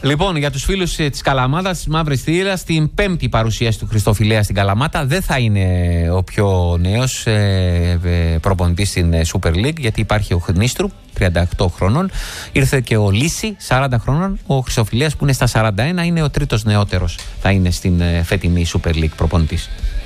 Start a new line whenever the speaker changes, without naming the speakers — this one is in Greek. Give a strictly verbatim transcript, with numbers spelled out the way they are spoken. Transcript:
Λοιπόν, για τους φίλους της Καλαμάτας, της Μαύρης Θύελλας, την πέμπτη παρουσίαση του Χριστοφιλέα στην Καλαμάτα. Δεν θα είναι ο πιο νέος ε, ε, προπονητής στην Super League, γιατί υπάρχει ο Χνίστρου, τριάντα οκτώ χρονών. Ήρθε και ο Λύση, σαράντα χρονών. Ο Χριστοφιλέας που είναι στα σαράντα ένα, είναι ο τρίτος νεότερος, θα είναι στην ε, φετινή Super League προπονητής.